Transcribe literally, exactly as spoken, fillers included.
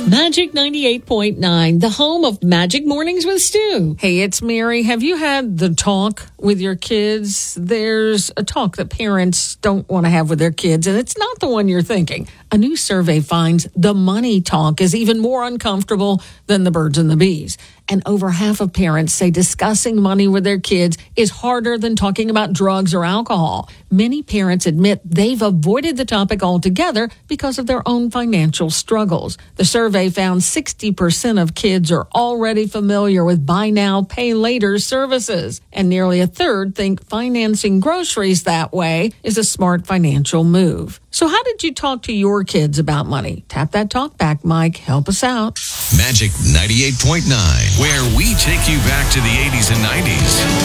Magic ninety-eight point nine, the home of Magic Mornings with Stu. Hey, it's Mary. Have you had the talk with your kids? There's a talk that parents don't want to have with their kids, and it's not the one you're thinking. A new survey finds the money talk is even more uncomfortable than the birds and the bees. And over half of parents say discussing money with their kids is harder than talking about drugs or alcohol. Many parents admit they've avoided the topic altogether because of their own financial struggles. The survey found sixty percent of kids are already familiar with buy now, pay later services. And nearly a third think financing groceries that way is a smart financial move. So how did you talk to your kids about money? Tap that talk back, Mike. Help us out. Magic ninety-eight point nine, where we take you back to the eighties and nineties.